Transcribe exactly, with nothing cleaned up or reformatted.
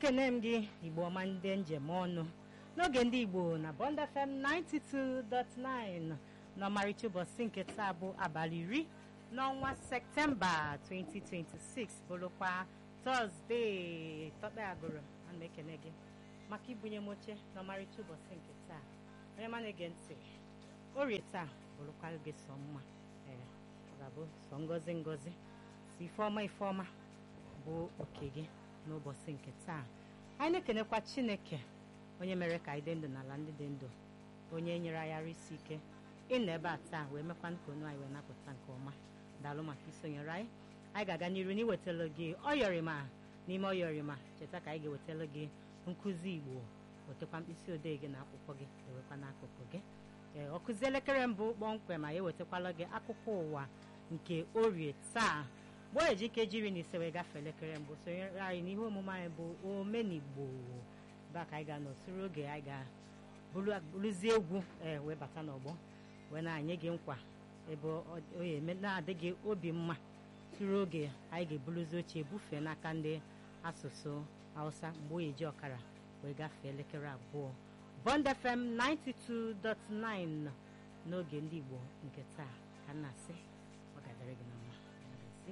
ekene m gị Igbo ọma ndị njem ọnụ n'oge ndị Igbo na Bond F M ninety-two point nine n'ọmarịcha ụbọchị nke taa bụ abalị iri n'ọnwa Septemba twenty twenty-six bụrụkwa Tọzdee tọkpe agụrụ. Ana m ekene gị maka ibunye m oche n'ọmarịcha ụbọchị nke taa. Onye ma na-ege ntị, orie taa bụrụkwa gị sọ mma, ee ọ ga-abụ sọ ngozi ngozi si ifeọma ifeọma bụ oke gị n'ụbọchị nke taa. Anyị na-ekenekwa Chineke onye mere ka anyị dị ndụ n'ala ndị dị ndụ, onye nyere anyị ara isi ike ịnọ ebe a taa wee mekwa ka onu anyị wee napụta nke ọma. Daalụ maka isonyere anyị. Anyị ga-aga n'iru n'iwetara gị ọyọrịma n'ime ọyọrịma. Cheta ka anyị ga-ewetara gị nkụzi Igbo, wetakwa mkpịsị odee gị na akwụkwọ gị dewekwa n'akụkụ gị. Ee, ọ kụzie elekere mbụ kpọmkwem ma ya ewetakwala gị akụkọ ụwa nke orie taa. Mgbe eji ike jiri na ise wee gafee elekere mbụ, sonyere anyị n'ihe omume anyị bụ omenigbo. Ebe a ka anyị ga-anọ soro oge anyị ga-bụrụzie egwu ee wee bata n'ọgbọ wee na-anye gị nkwa ebe onye eme na-adị gị obi mma. Soro oge anyị ga-eburuzi oche ebufee n'aka ndị asụsụ Hausa mgbe onye ji ọkara wee gafee elekere abụọ. Bond F M ninety-two point nine n'oge ndị Igbo nke taa ka m na-asị ọ ga-adịrị gị